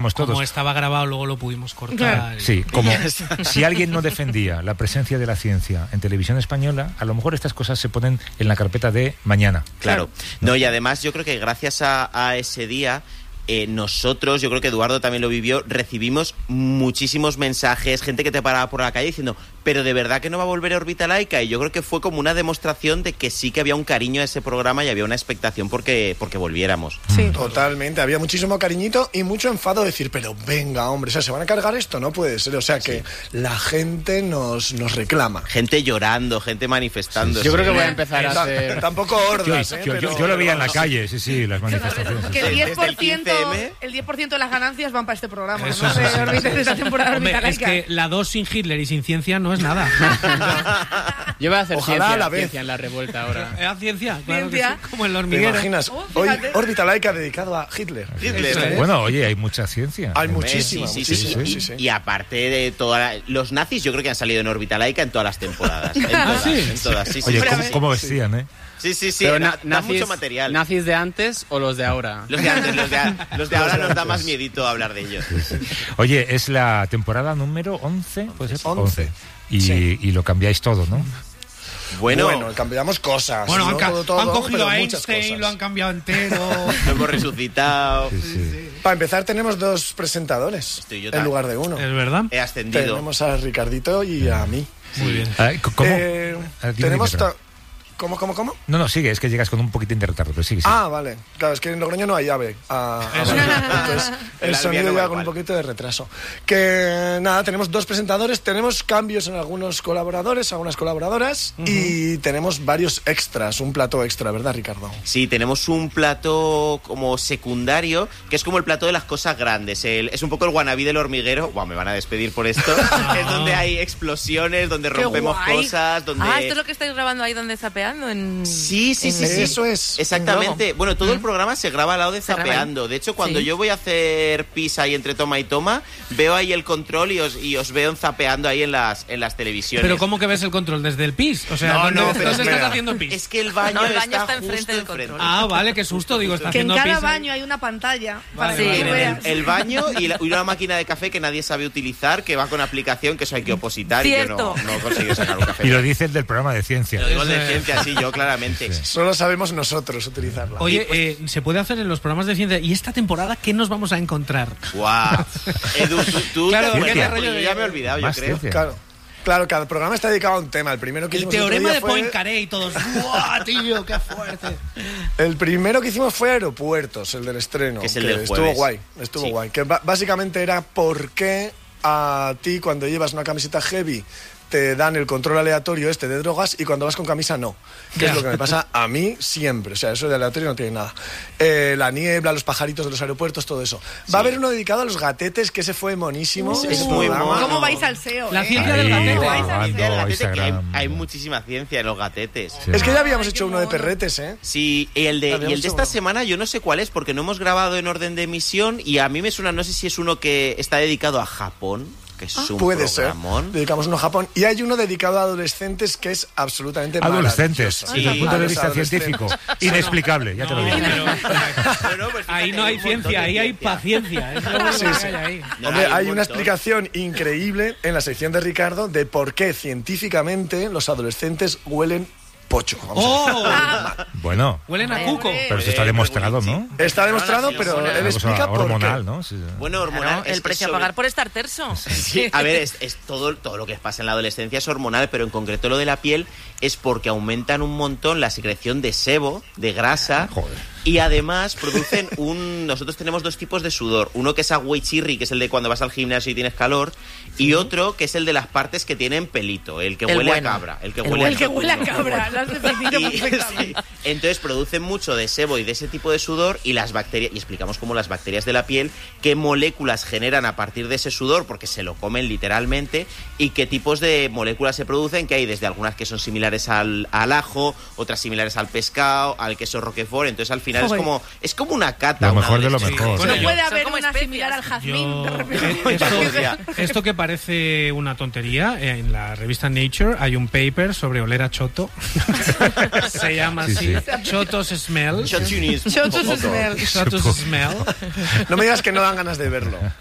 Todos. Como estaba grabado, luego lo pudimos cortar. Claro. Sí, como si alguien no defendía la presencia de la ciencia en televisión española, a lo mejor estas cosas se ponen en la carpeta de mañana. Claro. No, y además yo creo que gracias a ese día... nosotros, yo creo que Eduardo también lo vivió, recibimos muchísimos mensajes, gente que te paraba por la calle diciendo, pero de verdad que no va a volver a Órbita Laica, y yo creo que fue como una demostración de que sí que había un cariño a ese programa y había una expectación porque volviéramos. Sí. Totalmente, había muchísimo cariñito y mucho enfado de decir, pero venga, hombre, o sea, ¿se van a cargar esto? No puede ser, o sea, que la gente nos reclama. Gente llorando, gente manifestándose. Yo creo que voy a empezar a hacer... Tampoco hordas, yo lo veía en la calle, sí, las manifestaciones. Que el 10%, el 10% de las ganancias van para este programa, Eso, ¿no? sí, sí. De esta temporada. Hombre, Órbita es Laica. que la 2 sin Hitler y sin ciencia no es nada. Yo voy a hacer Ojalá ciencia, a la vez. ciencia en la revuelta ahora. ¿Era ciencia? Claro que Ciencia. sí, como el ¿Te hormiguero. imaginas? Oh, Hoy fíjate. Órbita Laica dedicado a Hitler. Hitler. Bueno, oye, hay mucha ciencia. Hay muchísima, Sí. muchísima. Y aparte de los nazis, yo creo que han salido en Órbita Laica en todas las temporadas. En todas, sí. Oye, Sí, ¿cómo vestían, eh? Sí, Pero da mucho material. ¿Nazis de antes o los de ahora? Los de antes, los de ahora nos da más miedito hablar de ellos. Oye, es la temporada número 11, ¿puede ser? 11. Y lo cambiáis todo, ¿no? Bueno, cambiamos cosas. Bueno, no han todo, cogido pero a muchas Einstein, cosas. lo han cambiado entero. lo hemos resucitado. Para empezar, tenemos 2 presentadores Estoy yo en también. lugar de 1. ¿Es verdad? He ascendido. Tenemos a Ricardito y a mí. Muy bien. ¿Cómo? Tenemos... Dime, ¿Cómo? No, sigue, es que llegas con un poquitín de retardo, pero sigue. Ah, vale. Claro, es que en Logroño no hay ave. Entonces, el El sonido albiano va llega con un igual. poquito de retraso. Que nada, tenemos 2 presentadores, tenemos cambios en algunos colaboradores, algunas colaboradoras, y tenemos varios extras, un plató extra, ¿verdad, Ricardo? Sí, tenemos un plató como secundario, que es como el plató de las cosas grandes. Es un poco el wannabe del hormiguero. Buah, me van a despedir por esto. Es donde hay explosiones, donde ¡Qué rompemos guay! cosas, donde... Ah, esto es lo que estáis grabando ahí donde zapeando. Sí. Eso es. Exactamente. Bueno, todo el programa se graba al lado de Se graba Zapeando. De hecho, cuando Sí. yo voy a hacer pis ahí entre toma y toma, veo ahí el control y os veo en Zapeando ahí en las televisiones. Pero ¿cómo que ves el control? ¿Desde el pis? O sea, No, ¿dónde, no, pero ¿dónde espera. estás haciendo pis? Es que el baño, No, el baño está justo enfrente del control. Ah, vale, qué susto. Digo, está Que en haciendo cada pis. baño hay una pantalla para Vale, que vale, tú Tienen veas. el baño y una máquina de café que nadie sabe utilizar, que va con aplicación, que eso hay que opositar Cierto. y yo no consigo sacar un café. Y lo dice el del programa de ciencia. Lo digo de ciencia, sí, yo claramente. Solo sabemos nosotros utilizarla. Oye, se puede hacer en los programas de ciencia. ¿Y esta temporada qué nos vamos a encontrar? Guau. Edu, tú Claro, te acuerdas, ¿qué porque rollo yo de- ya me he olvidado, yo Más creo. ciencia. Claro, cada programa está dedicado a un tema. El primero que El hicimos teorema otro de día fue... Poincaré y todos. ¡Buah, tío, qué fuerte! El primero que hicimos fue Aeropuertos, el del estreno. Que es el del estuvo jueves. guay, estuvo Sí. guay. Que básicamente era por qué a ti cuando llevas una camiseta heavy te dan el control aleatorio de drogas y cuando vas con camisa no. Que es lo que me pasa a mí siempre. O sea, eso de aleatorio no tiene nada. La niebla, los pajaritos de los aeropuertos, todo eso. Va a haber uno dedicado a los gatetes, que ese fue monísimo. Es ese muy programa. mono. ¿Cómo vais al SEO? La ciencia del Ahí, gatete. vais a ando, Del gatete, que Instagram. hay muchísima ciencia en los gatetes. Sí. Es que ya habíamos hecho qué uno de mono. perretes, ¿eh? Sí, y el de Habíamos esta hecho uno. semana yo no sé cuál es, porque no hemos grabado en orden de emisión y a mí me suena, no sé si es uno que está dedicado a Japón, que es un Puede ser. programón. Dedicamos uno a Japón. Y hay uno dedicado a adolescentes que es absolutamente Adolescentes, maravilloso. desde el punto A de los vista adolescentes. científico. Inexplicable, ya te lo digo. Pero, pues, Ahí fíjate, no hay un montón ciencia, de ahí hay ciencia. paciencia. Es lo único que hay ahí. No, Hombre, hay un una montón. explicación increíble en la sección de Ricardo de por qué científicamente los adolescentes huelen pocho. Vamos a ver. ¡Oh! Bueno, Huelen a Hombre, cuco. hombre. pero eso está demostrado, ¿no? Está demostrado, pero Una él Una cosa explica por hormonal, qué. ¿no? Sí. Bueno, hormonal. Claro, el precio a pagar por estar terso. Sí, a ver, es todo lo que pasa en la adolescencia es hormonal, pero en concreto lo de la piel es porque aumentan un montón la secreción de sebo, de grasa. Joder. Y además producen nosotros tenemos 2 tipos de sudor. Uno que es agüichirri, que es el de cuando vas al gimnasio y tienes calor. Y otro que es el de las partes que tienen pelito, el que El huele bueno. a cabra. El que El huele El que huele a vacuno. cabra, lo has definido Y- perfectamente. sí. Entonces producen mucho de sebo y de ese tipo de sudor y las bacterias, y explicamos cómo las bacterias de la piel, qué moléculas generan a partir de ese sudor, porque se lo comen literalmente, y qué tipos de moléculas se producen, que hay desde algunas que son similares al ajo, otras similares al pescado, al queso roquefort. Entonces al final final Joder. es como una cata. Lo una mejor de lo adolescencia. mejor. Bueno, No puede son haber como una especias. similar al jazmín de repente. Esto que parece una tontería, en la revista Nature hay un paper sobre oler a choto. Se llama Sí, así, sí. Chotos Smell. Chotunis. Chotos smell. Chotos Smell. No me digas que no dan ganas de verlo.